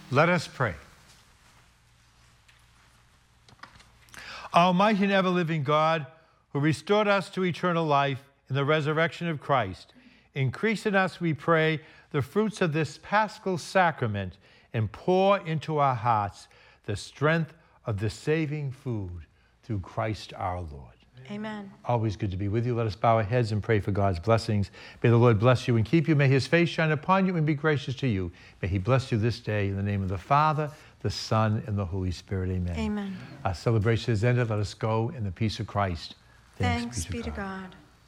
Let us pray. Almighty and ever-living God, who restored us to eternal life in the resurrection of Christ, increase in us, we pray, the fruits of this Paschal sacrament and pour into our hearts the strength of the saving food through Christ our Lord. Amen. Always good to be with you. Let us bow our heads and pray for God's blessings. May the Lord bless you and keep you. May his face shine upon you and be gracious to you. May he bless you this day in the name of the Father, the Son, and the Holy Spirit. Amen. Amen. Our celebration is ended. Let us go in the peace of Christ. Thanks be to God.